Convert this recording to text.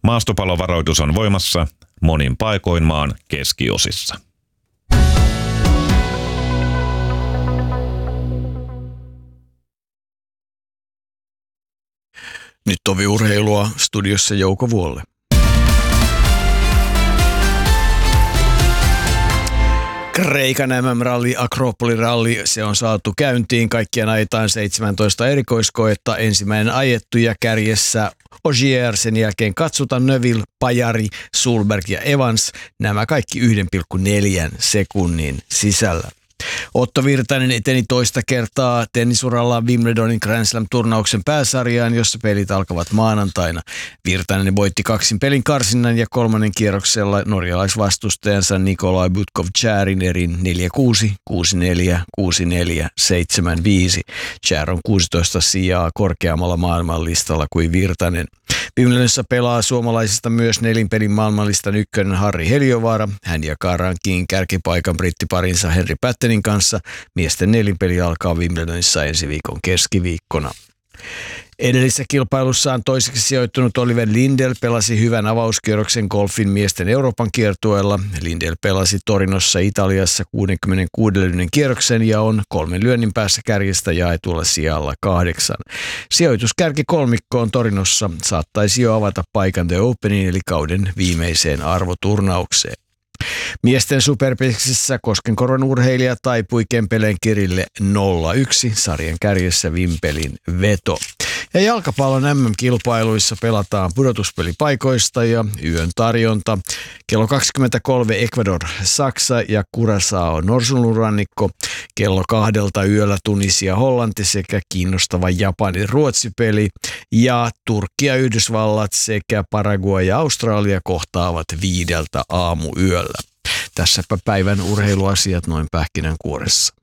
Maastopalovaroitus on voimassa monin paikoin maan keskiosissa. Nyt tovi urheilua, studiossa Jouko Vuolle. Kreikan MM-ralli, Akropoli-ralli, se on saatu käyntiin. Kaikkiaan ajetaan 17 erikoiskoetta. Ensimmäinen ajettu ja kärjessä Ogier, sen jälkeen Katsuta, Neuville, Pajari, Sulberg ja Evans. Nämä kaikki 1,4 sekunnin sisällä. Otto Virtanen eteni toista kertaa tennisurallaan Wimbledonin Grand Slam-turnauksen pääsarjaan, jossa pelit alkavat maanantaina. Virtanen voitti kaksin pelin karsinnan ja kolmannen kierroksella norjalaisvastustajansa Nikolai Butkov-Charin erin 4-6, 6-4, 6-4, 7-5. Char on 16 sijaa korkeammalla maailmanlistalla kuin Virtanen. Wimbledonissa pelaa suomalaisista myös nelinpelin maailmanlistan ykkönen Harri Heliövaara. Hän jakaa rankin kärkipaikan brittiparinsa Henri Pattenin kanssa. Miesten nelinpeli alkaa Wimbledonissa ensi viikon keskiviikkona. Edellisessä kilpailussaan toiseksi sijoittunut Oliver Lindell pelasi hyvän avauskierroksen golfin miesten Euroopan kiertueella. Lindell pelasi Torinossa Italiassa 66. kierroksen ja on 3 lyönnin päässä kärjestä jaetulla sijalla 8. Sijoituskärki kolmikkoon Torinossa saattaisi jo avata paikan The Openiin eli kauden viimeiseen arvoturnaukseen. Miesten superpeksissä Koskenkorvan urheilija taipui Kempeleen Kirille 0-1, sarjan kärjessä Vimpelin veto. Ja jalkapallon MM-kilpailuissa pelataan pudotuspelipaikoista ja yön tarjonta. Kello 23 Ecuador, Saksa ja Curaçao Norsunluurannikko. Kello 2 yöllä Tunisia, Hollanti sekä kiinnostava Japanin Ruotsi-peli. Ja Turkki ja Yhdysvallat sekä Paraguay ja Australia kohtaavat 5 aamuyöllä. Tässäpä päivän urheiluasiat noin pähkinänkuoressa.